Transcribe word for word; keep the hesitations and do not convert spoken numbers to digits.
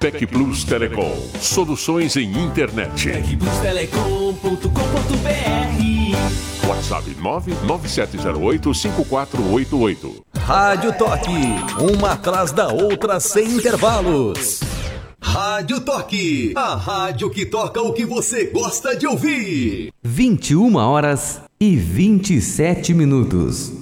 Tec Plus Telecom. Soluções em internet. tec plus telecom ponto com ponto br. WhatsApp nove nove sete zero oito cinco quatro oito oito. Rádio Toque, uma atrás da outra sem intervalos. Rádio Toque, a rádio que toca o que você gosta de ouvir. vinte e uma horas e vinte e sete minutos.